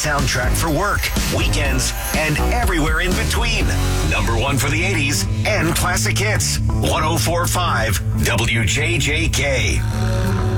soundtrack for work, weekends, and everywhere in between. Number one for the 80s and classic hits. 104.5 WJJK.